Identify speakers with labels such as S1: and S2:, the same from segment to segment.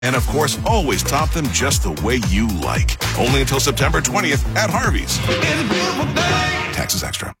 S1: And of course, always top them just the way you like. Only until September 20th at Harvey's. It's a beautiful day. Taxes extra.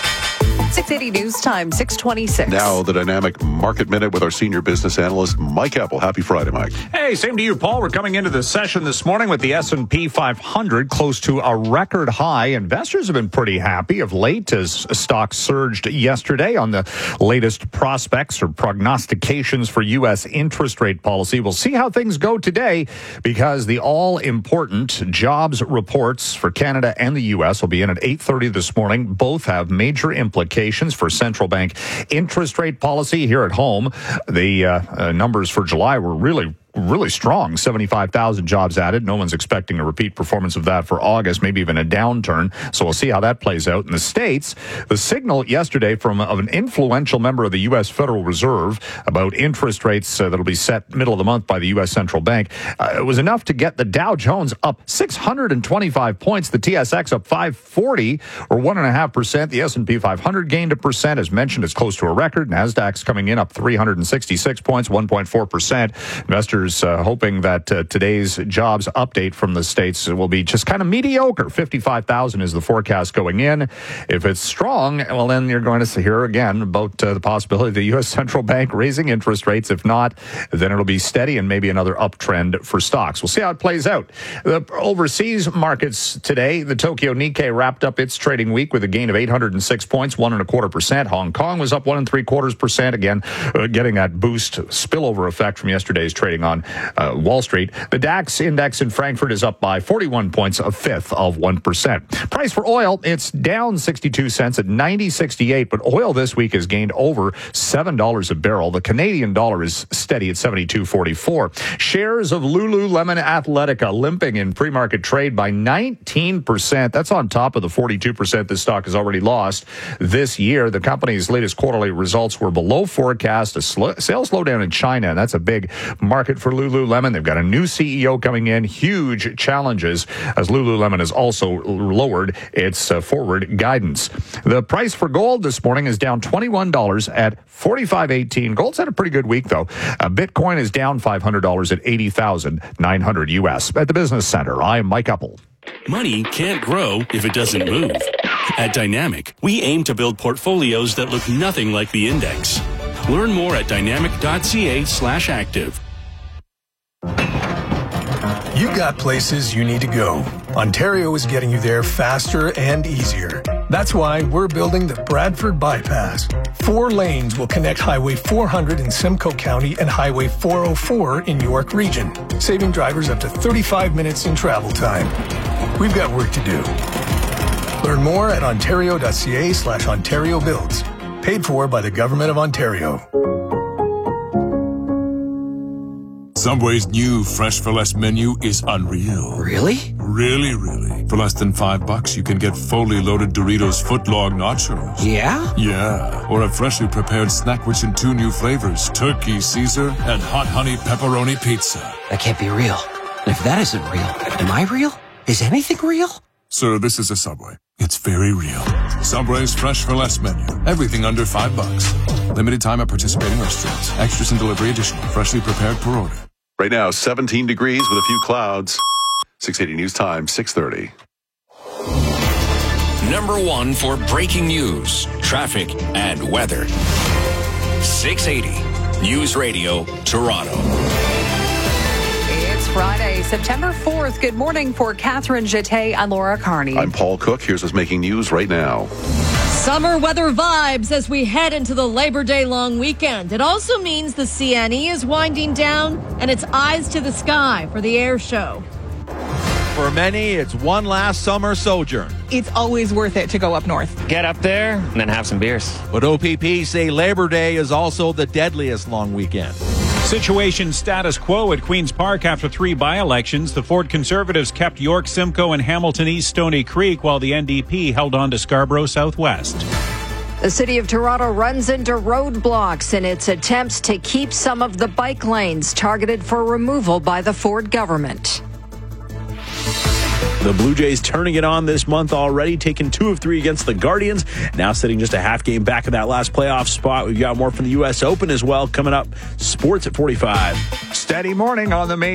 S2: 680 News Time, 626.
S3: Now the Dynamic Market Minute with our senior business analyst, Mike Apple. Happy Friday, Mike.
S4: Hey, same to you, Paul. We're coming into the session this morning with the S&P 500 close to a record high. Investors have been pretty happy of late as stocks surged yesterday on the latest prospects or prognostications for U.S. interest rate policy. We'll see how things go today because the all-important jobs reports for Canada and the U.S. will be in at 8:30 this morning. Both have major implications for central bank interest rate policy here at home. The numbers for July were really strong. 75,000 jobs added. No one's expecting a repeat performance of that for August, maybe even a downturn. So we'll see how that plays out. In the States, the signal yesterday from an influential member of the U.S. Federal Reserve about interest rates that'll be set middle of the month by the U.S. Central Bank it was enough to get the Dow Jones up 625 points, the TSX up 540 or 1.5%. The S&P 500 gained 1%. As mentioned, it's close to a record. NASDAQ's coming in up 366 points, 1.4%. Investors hoping that today's jobs update from the States will be just kind of mediocre. 55,000 is the forecast going in. If it's strong, well, then you're going to hear again about the possibility of the U.S. Central Bank raising interest rates. If not, then it'll be steady and maybe another uptrend for stocks. We'll see how it plays out. The overseas markets today, the Tokyo Nikkei wrapped up its trading week with a gain of 806 points, 1.25%. Hong Kong was up 1.75%. Again, getting that boost spillover effect from yesterday's trading on Wall Street. The DAX index in Frankfurt is up by 41 points, a fifth of 1%. Price for oil, it's down 62 cents at 90.68, but oil this week has gained over $7 a barrel. The Canadian dollar is steady at 72.44. Shares of Lululemon Athletica limping in pre-market trade by 19%. That's on top of the 42% this stock has already lost this year. The company's latest quarterly results were below forecast. A sales slowdown in China, and that's a big market for Lululemon. They've got a new CEO coming in. Huge challenges as Lululemon has also lowered its forward guidance. The price for gold this morning is down $21 at $45.18. Gold's had a pretty good week, though. Bitcoin is down $500 at $80,900 US. At the Business Center, I'm Mike Apple.
S5: Money can't grow if it doesn't move. At Dynamic, we aim to build portfolios that look nothing like the index. Learn more at dynamic.ca/active.
S6: You've got places you need to go. Ontario is getting you there faster and easier. That's why we're building the Bradford Bypass. 4 lanes will connect Highway 400 in Simcoe County and Highway 404 in York Region, saving drivers up to 35 minutes in travel time. We've got work to do. Learn more at ontario.ca/Ontario Builds. Paid for by the Government of Ontario.
S7: Subway's new Fresh for Less menu is unreal.
S8: Really?
S7: Really. For less than $5, you can get fully loaded Doritos footlong nachos.
S8: Yeah?
S7: Yeah. Or a freshly prepared snack rich in 2 new flavors, Turkey Caesar and Hot Honey Pepperoni Pizza.
S8: That can't be real. If that isn't real, am I real? Is anything real?
S7: Sir, this is a Subway. It's very real. Subway's Fresh for Less menu. Everything under $5. Limited time at participating restaurants. Extras and delivery additional. Freshly prepared per order.
S3: Right now, 17 degrees with a few clouds. 680 News Time, 6:30.
S5: Number 1 for breaking news, traffic, and weather. 680 News Radio, Toronto.
S2: It's Friday, September 4th. Good morning for Catherine Jeté and Laura Carney.
S3: I'm Paul Cook. Here's what's making news right now.
S9: Summer weather vibes as we head into the Labor Day long weekend. It also means the CNE is winding down and it's eyes to the sky for the air show.
S10: For many, it's one last summer sojourn.
S11: It's always worth it to go up north.
S12: Get up there and then have some beers.
S10: But OPP say Labor Day is also the deadliest long weekend.
S4: Situation status quo at Queen's Park after 3 by-elections. The Ford Conservatives kept York, Simcoe, and Hamilton East Stony Creek, while the NDP held on to Scarborough Southwest.
S13: The City of Toronto runs into roadblocks in its attempts to keep some of the bike lanes targeted for removal by the Ford government.
S14: The Blue Jays turning it on this month already, taking 2 of 3 against the Guardians. Now sitting just a half game back of that last playoff spot. We've got more from the U.S. Open as well coming up. Sports at 45.
S4: steady morning on the main.